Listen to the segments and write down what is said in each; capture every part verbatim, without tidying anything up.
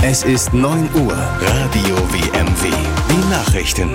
Es ist neun Uhr. Radio W M W. Die Nachrichten.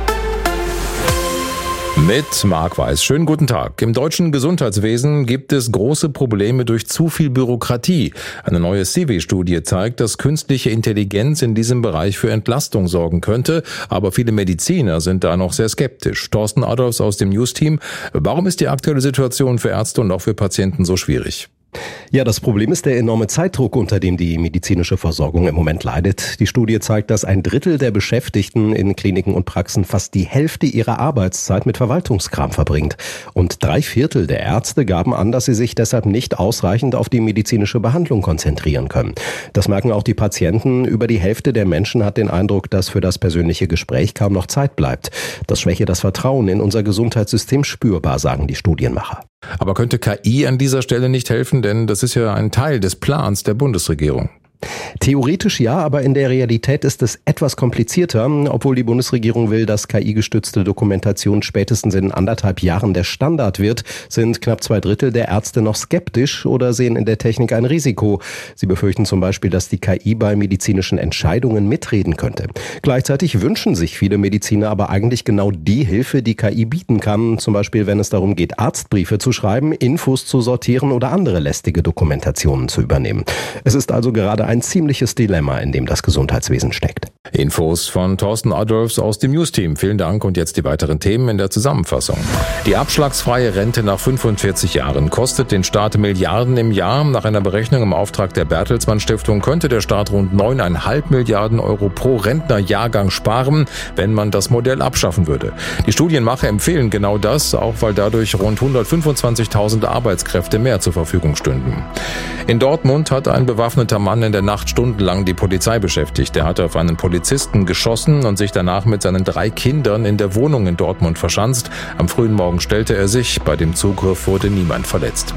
Mit Marc Weiß. Schönen guten Tag. Im deutschen Gesundheitswesen gibt es große Probleme durch zu viel Bürokratie. Eine neue C I V I-Studie zeigt, dass künstliche Intelligenz in diesem Bereich für Entlastung sorgen könnte. Aber viele Mediziner sind da noch sehr skeptisch. Thorsten Adolfs aus dem News-Team. Warum ist die aktuelle Situation für Ärzte und auch für Patienten so schwierig? Ja, das Problem ist der enorme Zeitdruck, unter dem die medizinische Versorgung im Moment leidet. Die Studie zeigt, dass ein Drittel der Beschäftigten in Kliniken und Praxen fast die Hälfte ihrer Arbeitszeit mit Verwaltungskram verbringt. Und drei Viertel der Ärzte gaben an, dass sie sich deshalb nicht ausreichend auf die medizinische Behandlung konzentrieren können. Das merken auch die Patienten. Über die Hälfte der Menschen hat den Eindruck, dass für das persönliche Gespräch kaum noch Zeit bleibt. Das schwäche das Vertrauen in unser Gesundheitssystem spürbar, sagen die Studienmacher. Aber könnte K I an dieser Stelle nicht helfen, denn das ist ja ein Teil des Plans der Bundesregierung. Theoretisch ja, aber in der Realität ist es etwas komplizierter, obwohl die Bundesregierung will, dass K I-gestützte Dokumentation spätestens in anderthalb Jahren der Standard wird, sind knapp zwei Drittel der Ärzte noch skeptisch oder sehen in der Technik ein Risiko. Sie befürchten zum Beispiel, dass die K I bei medizinischen Entscheidungen mitreden könnte. Gleichzeitig wünschen sich viele Mediziner aber eigentlich genau die Hilfe, die K I bieten kann, zum Beispiel wenn es darum geht, Arztbriefe zu schreiben, Infos zu sortieren oder andere lästige Dokumentationen zu übernehmen. Es ist also gerade ein ziemliches Dilemma, in dem das Gesundheitswesen steckt. Infos von Thorsten Adolfs aus dem News-Team. Vielen Dank und jetzt die weiteren Themen in der Zusammenfassung. Die abschlagsfreie Rente nach fünfundvierzig Jahren kostet den Staat Milliarden im Jahr. Nach einer Berechnung im Auftrag der Bertelsmann Stiftung könnte der Staat rund neuneinhalb Milliarden Euro pro Rentnerjahrgang sparen, wenn man das Modell abschaffen würde. Die Studienmacher empfehlen genau das, auch weil dadurch rund hundertfünfundzwanzigtausend Arbeitskräfte mehr zur Verfügung stünden. In Dortmund hat ein bewaffneter Mann in der Nacht stundenlang die Polizei beschäftigt. Er hatte auf einen Polizisten geschossen und sich danach mit seinen drei Kindern in der Wohnung in Dortmund verschanzt. Am frühen Morgen stellte er sich. Bei dem Zugriff wurde niemand verletzt.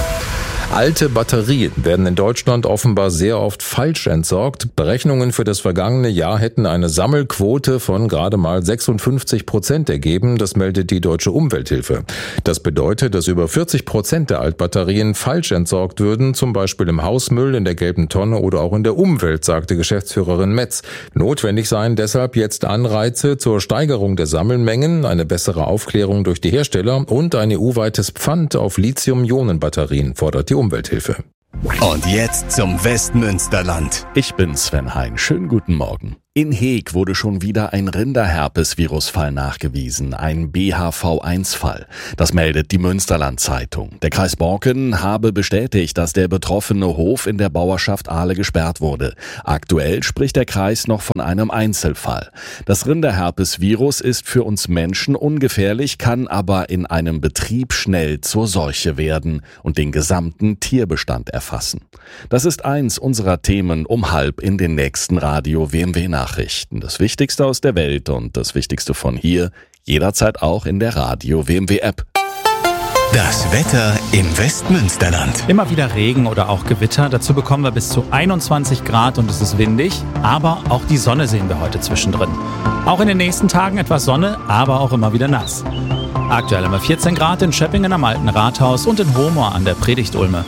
Alte Batterien werden in Deutschland offenbar sehr oft falsch entsorgt. Berechnungen für das vergangene Jahr hätten eine Sammelquote von gerade mal sechsundfünfzig Prozent ergeben. Das meldet die Deutsche Umwelthilfe. Das bedeutet, dass über vierzig Prozent der Altbatterien falsch entsorgt würden, zum Beispiel im Hausmüll, in der gelben Tonne oder auch in der Umwelt, sagte Geschäftsführerin Metz. Notwendig seien deshalb jetzt Anreize zur Steigerung der Sammelmengen, eine bessere Aufklärung durch die Hersteller und ein E U-weites Pfand auf Lithium-Ionen-Batterien, fordert die Umwelthilfe. Und jetzt zum Westmünsterland. Ich bin Sven Hein. Schönen guten Morgen. In Heeg wurde schon wieder ein Rinderherpes-Virusfall nachgewiesen, ein B H V eins Fall. Das meldet die Münsterland-Zeitung. Der Kreis Borken habe bestätigt, dass der betroffene Hof in der Bauerschaft Ahle gesperrt wurde. Aktuell spricht der Kreis noch von einem Einzelfall. Das Rinderherpes-Virus ist für uns Menschen ungefährlich, kann aber in einem Betrieb schnell zur Seuche werden und den gesamten Tierbestand erfassen. Das ist eins unserer Themen um halb in den nächsten Radio W M W-Nachrichten. Nachrichten. Das Wichtigste aus der Welt und das Wichtigste von hier, jederzeit auch in der Radio W M W-App. Das Wetter im Westmünsterland. Immer wieder Regen oder auch Gewitter. Dazu bekommen wir bis zu einundzwanzig Grad und es ist windig. Aber auch die Sonne sehen wir heute zwischendrin. Auch in den nächsten Tagen etwas Sonne, aber auch immer wieder nass. Aktuell haben wir vierzehn Grad in Schöppingen am Alten Rathaus und in Homoor an der Predigtulme.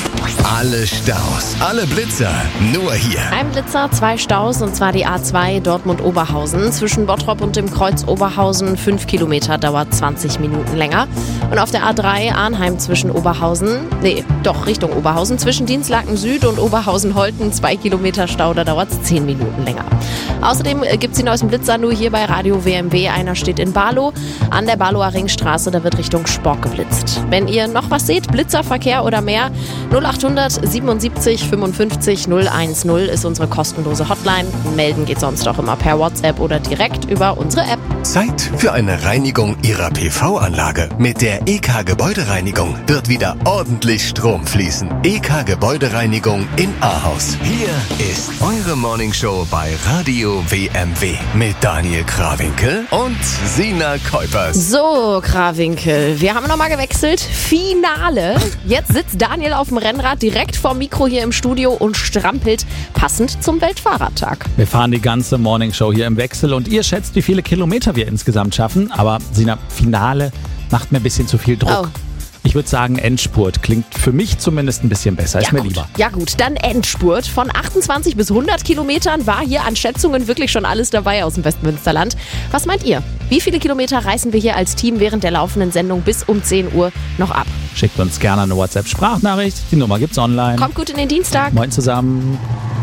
Alle Staus, alle Blitzer, nur hier. Ein Blitzer, zwei Staus, und zwar die A zwei Dortmund-Oberhausen. Zwischen Bottrop und dem Kreuz Oberhausen fünf Kilometer, dauert zwanzig Minuten länger. Und auf der A drei Arnheim zwischen Oberhausen, nee, doch Richtung Oberhausen, zwischen Dienstlaken Süd und Oberhausen-Holten zwei Kilometer Stau, da dauert es zehn Minuten länger. Außerdem gibt es die neuesten Blitzer nur hier bei Radio W M W. Einer steht in Barlow an der Barlower Ringstraße, da wird Richtung Spork geblitzt. Wenn ihr noch was seht, Blitzerverkehr oder mehr, null achthundert siebenundsiebzig fünfundfünfzig null eins null ist unsere kostenlose Hotline. Melden geht sonst auch immer per WhatsApp oder direkt über unsere App. Zeit für eine Reinigung Ihrer P V-Anlage. Mit der E K Gebäudereinigung wird wieder ordentlich Strom fließen. E K Gebäudereinigung in Ahaus. Hier ist eure Morningshow bei Radio W M W mit Daniel Krawinkel und Sina Kuipers. So, Krawinkel, wir haben nochmal gewechselt. Finale. Jetzt sitzt Daniel auf dem Rennrad direkt vorm Mikro hier im Studio und strampelt, passend zum Weltfahrradtag. Wir fahren die ganze Morningshow hier im Wechsel und ihr schätzt, wie viele Kilometer wir insgesamt schaffen. Aber Sina, Finale macht mir ein bisschen zu viel Druck. Oh. Ich würde sagen, Endspurt klingt für mich zumindest ein bisschen besser. Ist Ja, mir gut. lieber. Ja gut, dann Endspurt. Von achtundzwanzig bis hundert Kilometern war hier an Schätzungen wirklich schon alles dabei aus dem Westmünsterland. Was meint ihr? Wie viele Kilometer reißen wir hier als Team während der laufenden Sendung bis um zehn Uhr noch ab? Schickt uns gerne eine WhatsApp-Sprachnachricht. Die Nummer gibt's online. Kommt gut in den Dienstag. Moin zusammen.